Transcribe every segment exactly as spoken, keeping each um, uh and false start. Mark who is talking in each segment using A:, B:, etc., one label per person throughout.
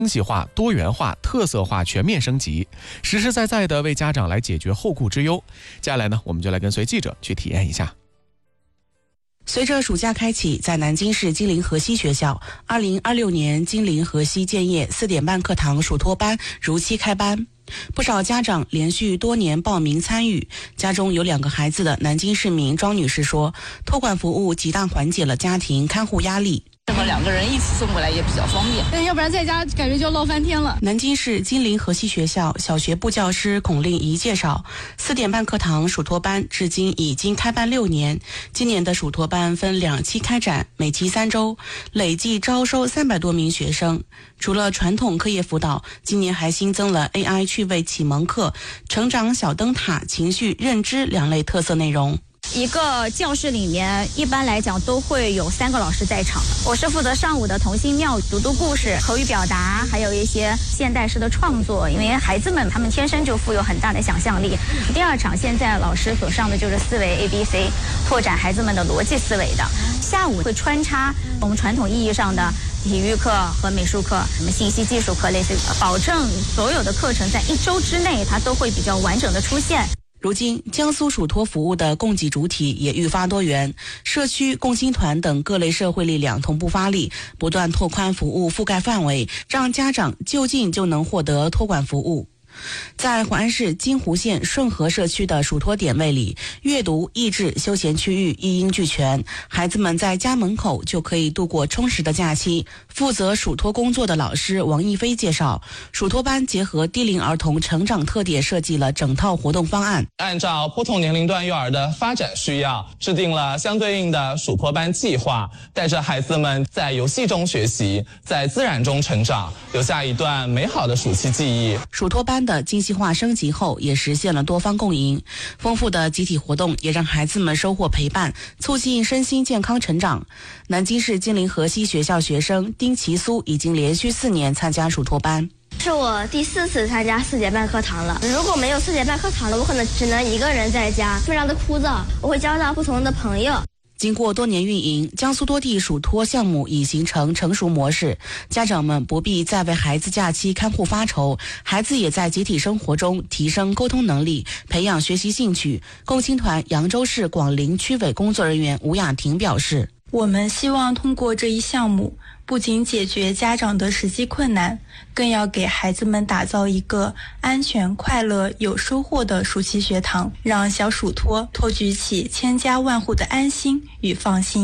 A: 精细化、多元化、特色化全面升级，实实在在的为家长来解决后顾之忧。接下来呢，我们就来跟随记者去体验一下。
B: 随着暑假开启，在南京市金陵河西学校，二零二六年金陵河西建业四点半课堂暑托班如期开班。不少家长连续多年报名参与，家中有两个孩子的南京市民庄女士说，托管服务极大缓解了家庭看护压力。
C: 这么两个人一起送过来也比较方便，
D: 但要不然在家感觉就闹翻天了。
B: 南京市金陵河西学校小学部教师孔令仪介绍，四点半课堂暑托班至今已经开办六年，今年的暑托班分两期开展，每期三周，累计招收三百多名学生。除了传统课业辅导，今年还新增了 A I 趣味启蒙课、成长小灯塔、情绪认知两类特色内容。
E: 一个教室里面一般来讲都会有三个老师在场，我是负责上午的童心妙语、读读故事、口语表达，还有一些现代诗的创作，因为孩子们他们天生就富有很大的想象力。第二场现在老师所上的就是思维 A B C， 拓展孩子们的逻辑思维的。下午会穿插我们传统意义上的体育课和美术课，什么信息技术课类似，保证所有的课程在一周之内它都会比较完整的出现。
B: 如今，江苏暑托服务的供给主体也愈发多元，社区、共青团等各类社会力量同步发力，不断拓宽服务覆盖范围，让家长就近就能获得托管服务。在淮安市金湖县顺河社区的暑托点位里，阅读、益智、休闲区域一应俱全，孩子们在家门口就可以度过充实的假期。负责暑托工作的老师王一飞介绍，暑托班结合低龄儿童成长特点，设计了整套活动方案，
F: 按照不同年龄段幼儿的发展需要，制定了相对应的暑托班计划，带着孩子们在游戏中学习，在自然中成长，留下一段美好的暑期记忆。
B: 暑托班的精细化升级后，也实现了多方共赢，丰富的集体活动也让孩子们收获陪伴，促进身心健康成长。南京市金陵河西学校学生丁其苏已经连续四年参加暑托班。
G: 是我第四次参加四点半课堂了。如果没有四点半课堂了，我可能只能一个人在家，非常的枯燥。我会交到不同的朋友。
B: 经过多年运营，江苏多地暑托项目已形成成熟模式，家长们不必再为孩子假期看护发愁，孩子也在集体生活中提升沟通能力，培养学习兴趣。共青团扬州市广陵区委工作人员吴雅婷表示，
H: 我们希望通过这一项目，不仅解决家长的实际困难，更要给孩子们打造一个安全、快乐、有收获的暑期学堂，让小暑托托举起千家万户的安心与放心。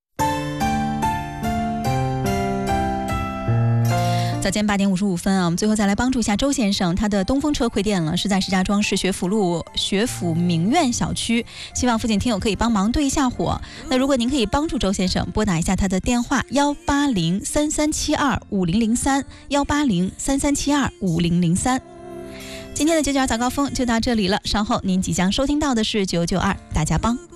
I: 早间八点五十五分啊，我们最后再来帮助一下周先生，他的东风车亏电了，是在石家庄市学府路学府名苑小区，希望附近听友可以帮忙对一下火。那如果您可以帮助周先生，拨打一下他的电话幺八零三三七二五零零三幺八零三三七二五零零三。今天的九九二早高峰就到这里了，稍后您即将收听到的是九九二大家帮。